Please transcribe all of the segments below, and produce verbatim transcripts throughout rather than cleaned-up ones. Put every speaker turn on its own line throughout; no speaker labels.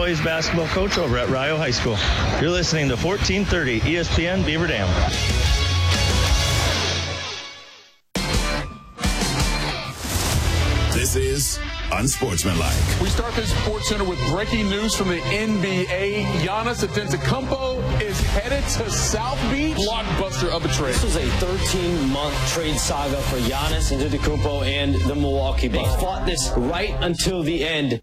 boys basketball coach over at Rio High School. You're listening to fourteen thirty E S P N Beaver Dam.
This is Unsportsmanlike.
We start this Sports Center with breaking news from the N B A. Giannis Antetokounmpo is headed to South Beach. Blockbuster of a trade.
This was a thirteen-month trade saga for Giannis Antetokounmpo and the Milwaukee Bucks. They fought this right until the end.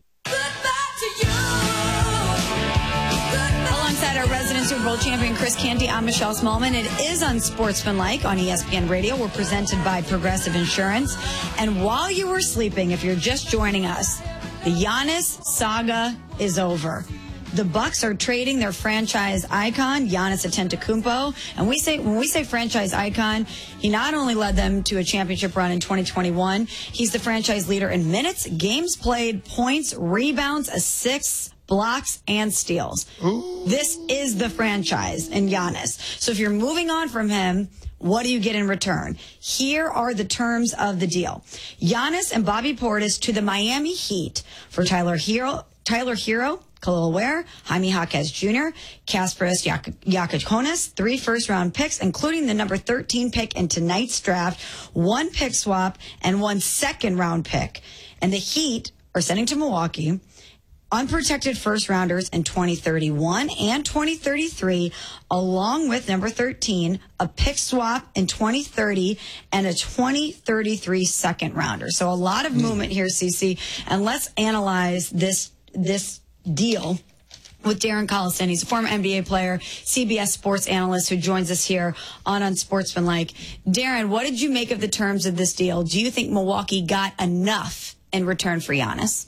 Alongside our resident Super Bowl champion Chris Canty, I'm Michelle Smallman. It is Unsportsmanlike on E S P N Radio. We're presented by Progressive Insurance. And while you were sleeping, if you're just joining us, the Giannis saga is over. The Bucks are trading their franchise icon, Giannis Antetokounmpo. And we say when we say franchise icon, he not only led them to a championship run in twenty twenty-one, he's the franchise leader in minutes, games played, points, rebounds, assists, blocks, and steals. Ooh. This is the franchise in Giannis. So if you're moving on from him, what do you get in return? Here are the terms of the deal. Giannis and Bobby Portis to the Miami Heat for Tyler Hero, Tyler Hero, Khalil Ware, Jaime Jaquez Junior, Kasparas Giannakoulis, three first-round picks, including the number thirteen pick in tonight's draft, one pick swap, and one second-round pick. And the Heat are sending to Milwaukee unprotected first-rounders in twenty thirty-one and twenty thirty-three, along with number thirteen, a pick swap in twenty thirty, and a twenty thirty-three second-rounder. So a lot of movement here, Cece. And let's analyze this this deal with Darren Collison. He's a former N B A player, C B S sports analyst who joins us here on Unsportsmanlike. Darren, what did you make of the terms of this deal? Do you think Milwaukee got enough in return for Giannis?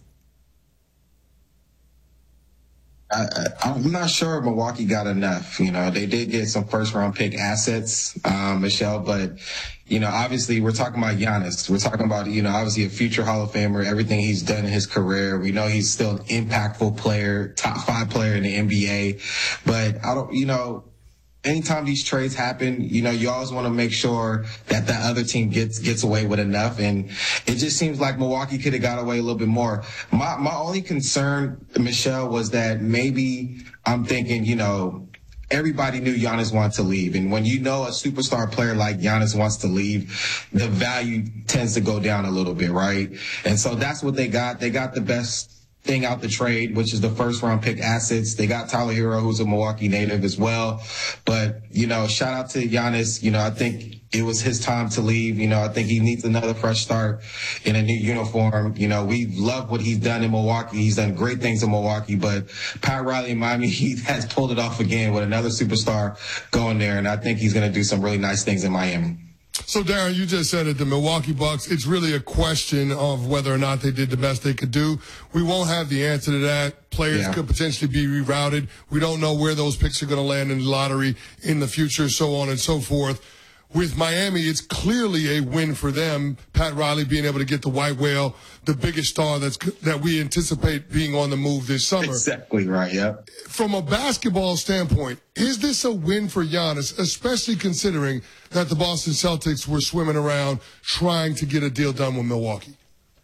I, I'm not sure Milwaukee got enough. You know, they did get some first round pick assets, um, Michelle, but, you know, obviously we're talking about Giannis. We're talking about, you know, obviously a future Hall of Famer, everything he's done in his career. We know he's still an impactful player, top five player in the N B A, but I don't, you know, anytime these trades happen, you know, you always want to make sure that the other team gets gets away with enough. And it just seems like Milwaukee could have got away a little bit more. My my only concern, Michelle, was that maybe I'm thinking, you know, everybody knew Giannis wanted to leave. And when you know a superstar player like Giannis wants to leave, the value tends to go down a little bit, right? And so that's what they got. They got the best thing out the trade, which is the first round pick assets. They got Tyler Hero, who's a Milwaukee native as well. But, you know, shout out to Giannis. You know, I think it was his time to leave. You know, I think he needs another fresh start in a new uniform. You know, we love what he's done in Milwaukee. He's done great things in Milwaukee, but Pat Riley in Miami, he has pulled it off again with another superstar going there. And I think he's going to do some really nice things in Miami.
So, Darren, you just said it, the Milwaukee Bucks, it's really a question of whether or not they did the best they could do. We won't have the answer to that. Players yeah. could potentially be rerouted. We don't know where those picks are going to land in the lottery in the future, so on and so forth. With Miami, it's clearly a win for them. Pat Riley being able to get the white whale, the biggest star that's that we anticipate being on the move this summer.
Exactly right, yep.
From a basketball standpoint, is this a win for Giannis, especially considering that the Boston Celtics were swimming around trying to get a deal done with Milwaukee?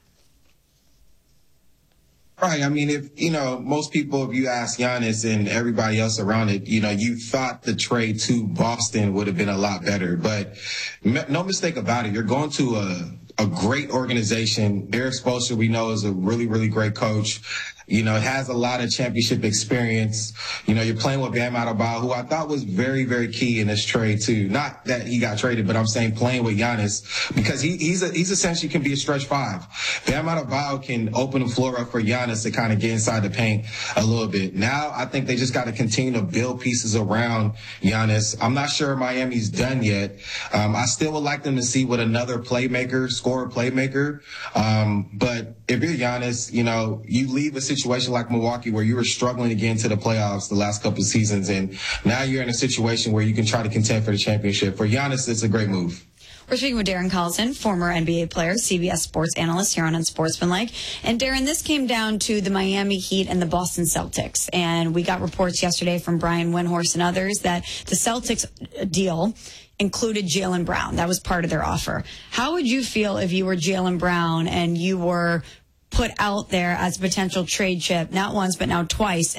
Right. I mean, if, you know, most people, if you ask Giannis and everybody else around it, you know, you thought the trade to Boston would have been a lot better. But no mistake about it, you're going to a, a great organization. Eric Spoelstra, we know, is a really, really great coach. You know, has a lot of championship experience. You know, you're playing with Bam Adebayo, who I thought was very, very key in this trade too. Not that he got traded, but I'm saying playing with Giannis because he, he's a, he's essentially can be a stretch five. Bam Adebayo can open the floor up for Giannis to kind of get inside the paint a little bit. Now I think they just got to continue to build pieces around Giannis. I'm not sure Miami's done yet. Um, I still would like them to see with another playmaker, scorer playmaker. Um, but if you're Giannis, you know, you leave a situation situation like Milwaukee where you were struggling to get into the playoffs the last couple of seasons, and now you're in a situation where you can try to contend for the championship. For Giannis, it's a great move.
We're speaking with Darren Collison, former N B A player, C B S sports analyst here on Unsportsmanlike. And Darren, this came down to the Miami Heat and the Boston Celtics. And we got reports yesterday from Brian Windhorst and others that the Celtics deal included Jaylen Brown. That was part of their offer. How would you feel if you were Jaylen Brown and you were put out there as a potential trade chip, not once, but now twice,